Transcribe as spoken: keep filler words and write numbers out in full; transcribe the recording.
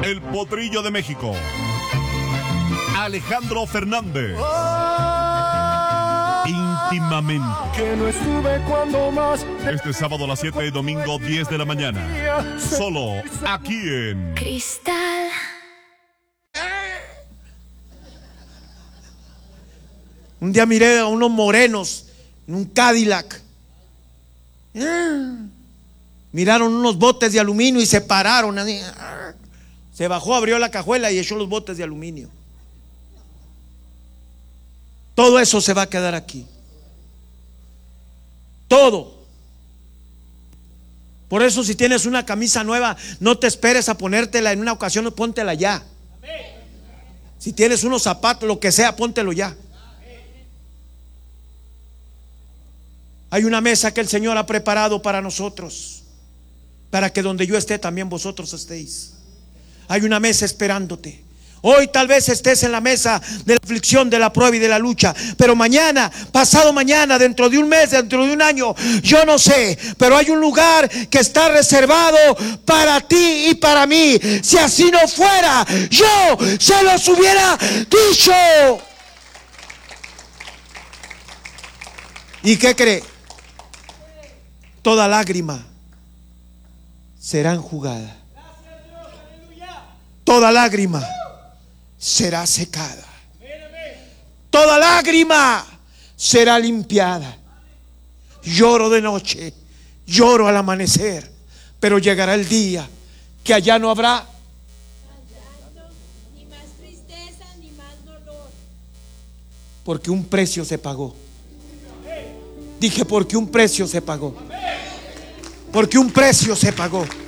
El Potrillo de México, Alejandro Fernández. Íntimamente. Que no estuve cuando más. Este sábado a las siete y domingo diez de la mañana. Solo aquí en Cristal. Un día miré a unos morenos en un Cadillac. Miraron unos botes de aluminio y se pararon. Se bajó, abrió la cajuela y echó los botes de aluminio. Todo eso se va a quedar aquí. Todo. Por eso, si tienes una camisa nueva, no te esperes a ponértela en una ocasión, póntela ya. Si tienes unos zapatos, lo que sea, póntelo ya. Hay una mesa que el Señor ha preparado para nosotros, para que donde yo esté también vosotros estéis. Hay una mesa esperándote. Hoy tal vez estés en la mesa de la aflicción, de la prueba y de la lucha, pero mañana, pasado mañana, dentro de un mes, dentro de un año, yo no sé, pero hay un lugar que está reservado para ti y para mí. Si así no fuera, yo se los hubiera dicho. ¿Y qué cree? Toda lágrima será enjugada. Toda lágrima será secada. Toda lágrima será limpiada. Lloro de noche, lloro al amanecer, pero llegará el día que allá no habrá ni más tristeza ni más dolor. porque un precio se pagó. Dije porque un precio se pagó. Porque un precio se pagó.